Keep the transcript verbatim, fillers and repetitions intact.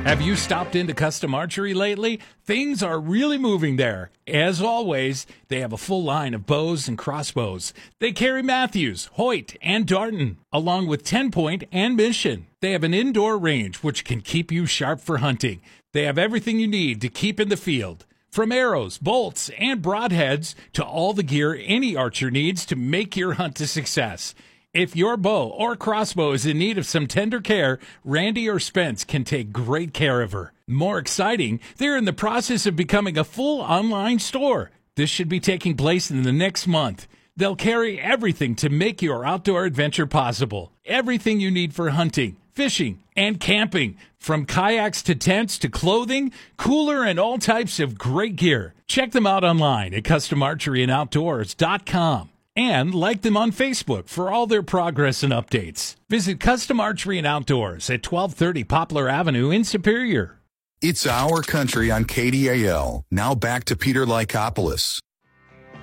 Have you stopped into Custom Archery lately? Things are really moving there. As always, they have a full line of bows and crossbows. They carry Matthews, Hoyt, and Darton, along with ten point and Mission. They have an indoor range which can keep you sharp for hunting. They have everything you need to keep in the field. From arrows, bolts, and broadheads to all the gear any archer needs to make your hunt a success. If your bow or crossbow is in need of some tender care, Randy or Spence can take great care of her. More exciting, they're in the process of becoming a full online store. This should be taking place in the next month. They'll carry everything to make your outdoor adventure possible. Everything you need for hunting, fishing, and camping. From kayaks to tents to clothing, cooler, and all types of great gear. Check them out online at custom archery and outdoors dot com. And like them on Facebook for all their progress and updates. Visit Custom Archery and Outdoors at twelve thirty Poplar Avenue in Superior. It's Our Country on K D A L. Now back to Peter Lykopoulos.